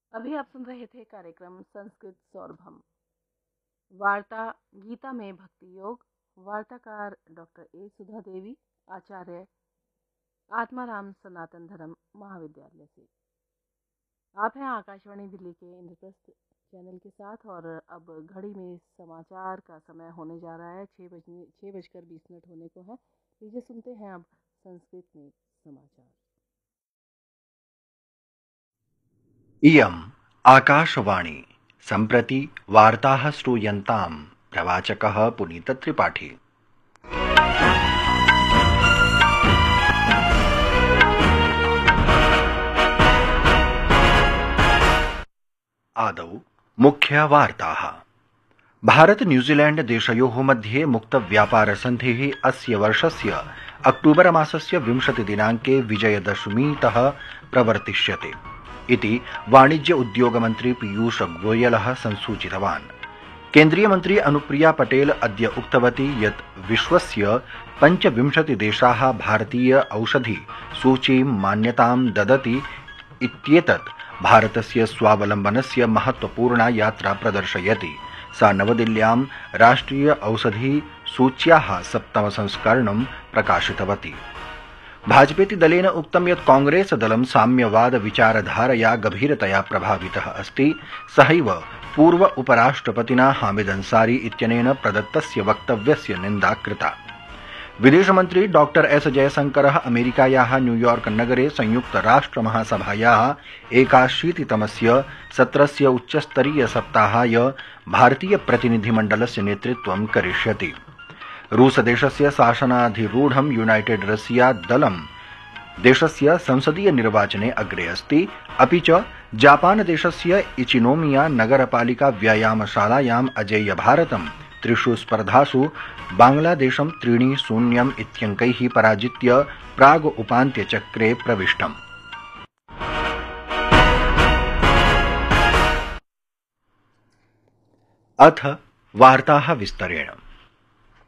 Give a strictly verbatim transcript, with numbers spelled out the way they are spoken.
अभी आप सुन रहे थे कार्यक्रम संस्कृत सौरभम। वार्ता गीता में भक्ति योग। वार्ताकार डॉक्टर ए सुधा देवी, आचार्य आत्माराम सनातन धर्म महाविद्यालय से। आप हैं आकाशवाणी दिल्ली के इंद्रप्रस्थ चैनल के साथ और अब घड़ी में समाचार का समय होने जा रहा है। छः बजने छः बजकर बीस मिनट होने को है। लीजिए सुनते हैं अब संस्कृत में समाचार। इयम् आकाशवाणी सम्प्रति वार्ताः श्रूयन्ताम्। प्रवाचकः पुनीत त्रिपाठी। आदौ मुख्य वार्ताः। भारत न्यूजीलैंड देशयोः मध्ये मुक्त व्यापार सन्धिः अस्य वर्षस्य अक्टूबर मासस्य विंशति दिनाङ्के विजयदशमीतः प्रवर्तिष्यते इति वाणिज्य उद्योग मंत्री पीयूष गोयलः संसूचितवान्। केन्द्रीय मंत्री अनुप्रिया पटेल अद्य उक्तवती यत् विश्वस्य पञ्चविंशति देशाः भारतीय औषधि सूचीं मान्यतां ददति इत्येतत् भारतस्य स्वावलम्बनस्य महत्वपूर्णा यात्रा प्रदर्शयति। सा नवदिल्ल्यां राष्ट्रिय औषधि सूच्याः सप्तम संस्करणं प्रकाशितवती। भाजपेति दलेन उक्तं यत् कांग्रेस दलं साम्यवाद विचारधारया गभीरतया प्रभावितः अस्ति। सहैव पूर्व उपराष्ट्रपतिना हामिद अंसारी इत्यनेन प्रदत्तस्य वक्तव्यस्य निन्दा कृता। विदेशमन्त्री डॉक्टर एस जयशंकरः अमेरिकायाः न्यूयॉर्क नगरे संयुक्त राष्ट्र महासभायाः एकाशीतितमस्य सत्रस्य उच्चस्तरीय सप्ताहाय भारतीय प्रतिनिधिमण्डलस्य नेतृत्वं करिष्यति। रूसदेशस्य शासनाधिरूढं यूनाइटेड रशिया दलं देशस्य संसदीय निर्वाचने अग्रे अस्ति। अपि च जापान देशस्य इचिनोमिया नगरपालिका व्यायामशालायाम् अजेय भारतं त्रिषु स्पर्धासु बांग्लादेशं त्रीणि शून्यम् इत्यङ्कैः पराजित्य प्राग् उपान्त्यचक्रे प्रविष्टम्। अथ वार्ताः विस्तरेण।